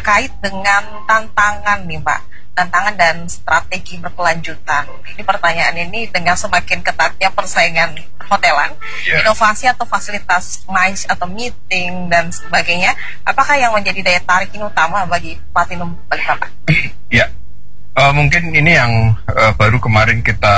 terkait dengan tantangan nih Pak, tantangan dan strategi berkelanjutan. Ini pertanyaan ini dengan semakin ketatnya persaingan hotelan, inovasi atau fasilitas MICE atau meeting dan sebagainya, apakah yang menjadi daya tarik ini utama bagi Platinum Balikpapan? Ya, mungkin ini yang baru kemarin kita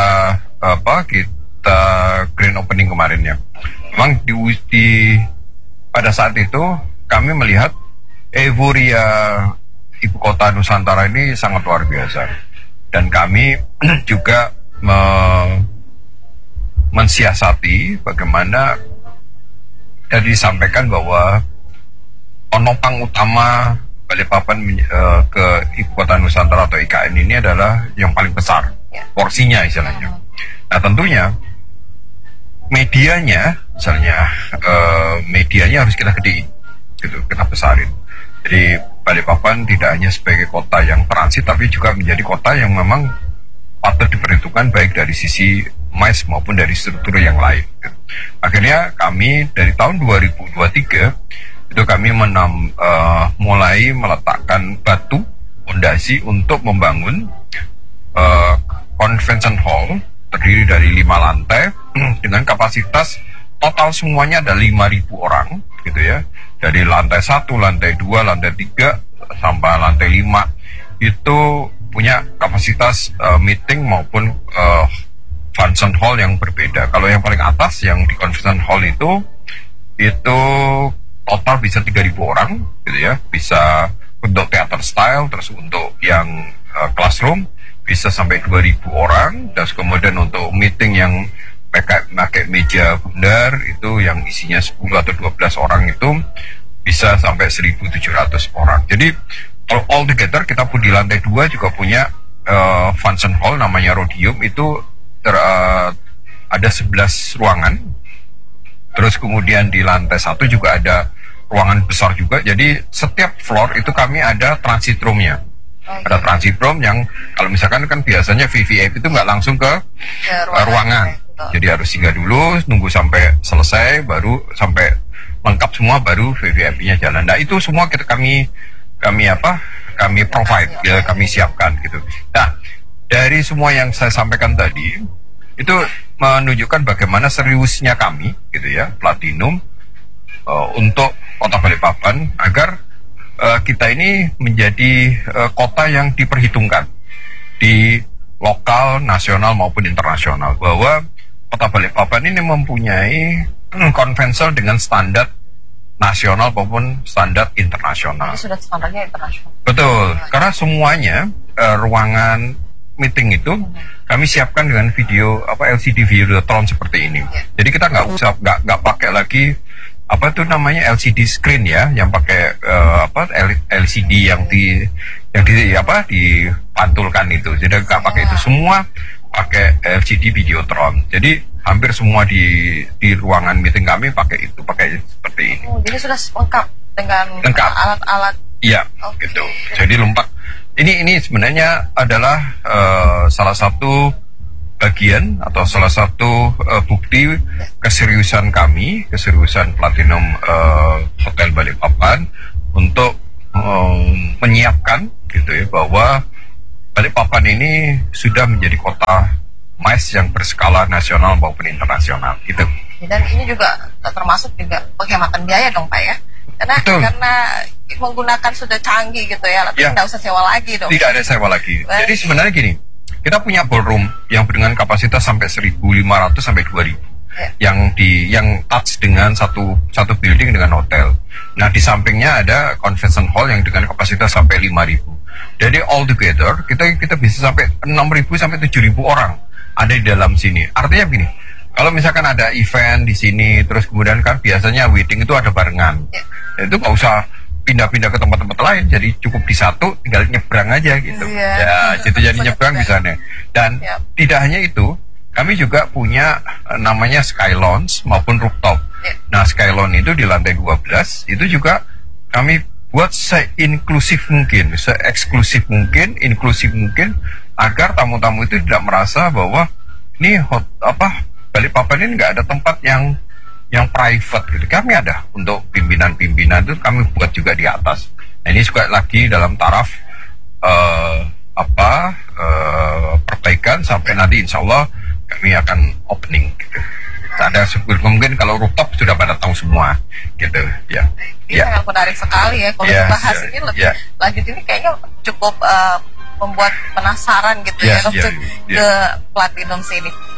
grand opening kemarin ya. Memang pada saat itu kami melihat euforia ibu kota Nusantara ini sangat luar biasa, dan kami juga mensiasati bagaimana tadi disampaikan bahwa penopang utama Balikpapan ke ibu kota Nusantara atau IKN ini adalah yang paling besar porsinya istilahnya. Nah tentunya medianya, misalnya medianya harus kita gedein, gitu, kita besarin. Jadi Balikpapan tidak hanya sebagai kota yang transit, tapi juga menjadi kota yang memang patut diperhitungkan baik dari sisi MICE maupun dari struktur yang lain. Gitu. Akhirnya kami dari tahun 2023 itu kami mulai meletakkan batu fondasi untuk membangun convention hall terdiri dari 5 lantai dengan kapasitas total semuanya ada 5.000 orang gitu ya. Dari lantai 1, lantai 2, lantai 3 sampai lantai 5 itu punya kapasitas meeting maupun function hall yang berbeda. Kalau yang paling atas yang di convention hall itu total bisa 3.000 orang gitu ya. Bisa untuk theater style, terus untuk yang classroom bisa sampai 2.000 orang, dan kemudian untuk meeting yang pakai meja bundar itu yang isinya 10 atau 12 orang itu bisa sampai 1.700 orang. Jadi all together kita pun di lantai 2 juga punya function hall namanya Rhodium, itu ada 11 ruangan. Terus kemudian di lantai 1 juga ada ruangan besar juga. Jadi setiap floor itu kami ada transit room-nya. Ada transit room yang kalau misalkan kan biasanya VVIP itu nggak langsung ke ruangan. Jadi harus singgah dulu, nunggu sampai selesai, baru sampai lengkap semua, baru VVIP-nya jalan. Nah itu semua kami provide, ya, kami siapkan gitu. Nah dari semua yang saya sampaikan tadi itu menunjukkan bagaimana seriusnya kami gitu ya, Platinum untuk Kota Balikpapan agar kita ini menjadi kota yang diperhitungkan di lokal, nasional maupun internasional, bahwa Kota Balikpapan ini mempunyai konvensional dengan standar nasional maupun standar internasional. Ini sudah standarnya internasional. Betul, karena semuanya ruangan meeting itu kami siapkan dengan video LCD Videotron seperti ini. Jadi kita nggak pakai lagi LCD screen ya, yang pakai LCD yang dipantulkan itu. Jadi nggak pakai itu, semua pakai LCD Videotron. Jadi hampir semua di ruangan meeting kami pakai seperti ini. Jadi sudah lengkap dengan alat-alat. Iya, gitu. Jadi lengkap. Ini sebenarnya adalah salah satu bagian atau salah satu bukti keseriusan kami, keseriusan Platinum Hotel Balikpapan untuk menyiapkan gitu ya, bahwa Balikpapan ini sudah menjadi kota MICE yang berskala nasional maupun internasional gitu. Dan ini juga termasuk juga penghematan biaya dong Pak ya? Karena menggunakan sudah canggih gitu ya, tapi tidak usah sewa lagi dong. Tidak ada sewa lagi. Jadi sebenarnya gini, kita punya ballroom yang dengan kapasitas sampai 1.500 sampai 2.000, yang touch dengan satu building dengan hotel. Nah di sampingnya ada convention hall yang dengan kapasitas sampai 5.000. Jadi all together kita bisa sampai 6.000 sampai 7.000 orang ada di dalam sini. Artinya gini, kalau misalkan ada event di sini, terus kemudian kan biasanya wedding itu ada barengan, itu nggak usah pindah-pindah ke tempat-tempat lain, jadi cukup di satu, tinggal nyebrang aja gitu. Jadi nyebrang misalnya. Dan tidak hanya itu, kami juga punya namanya Sky Lounge maupun rooftop. Nah Sky Lounge itu di lantai 12 itu juga kami buat se-inklusif mungkin, se-eksklusif mungkin, inklusif mungkin, agar tamu-tamu itu tidak merasa bahwa ini Balikpapan ini nggak ada tempat yang private gitu. Kami ada untuk pimpinan-pimpinan itu kami buat juga di atas. Nah, ini juga lagi dalam taraf perbaikan sampai nanti insya Allah kami akan opening gitu. Ada mungkin kalau rooftop sudah pada tahu semua gitu ya. Ini sangat menarik sekali ya kalau dibahas ini lebih lanjut, ini kayaknya cukup membuat penasaran gitu ya untuk ke Platinum sini.